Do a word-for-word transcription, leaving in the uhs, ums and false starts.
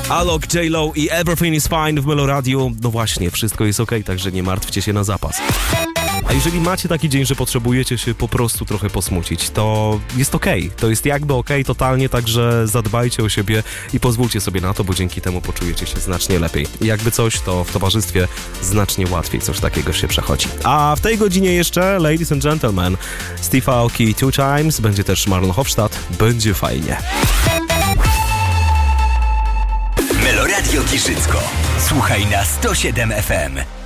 Alok, J-Lo i Everything is Fine w Meloradiu. No właśnie, wszystko jest okej, także nie martwcie się na zapas. A jeżeli macie taki dzień, że potrzebujecie się po prostu trochę posmucić, to jest okej. Okay. To jest jakby okej okay, totalnie, także zadbajcie o siebie i pozwólcie sobie na to, bo dzięki temu poczujecie się znacznie lepiej. I jakby coś, to w towarzystwie znacznie łatwiej coś takiego się przechodzi. A w tej godzinie jeszcze, ladies and gentlemen, Steve Aoki Two Times, będzie też Marlon Hofstadt, będzie fajnie. Meloradio Giżycko. Słuchaj na sto siedem F M.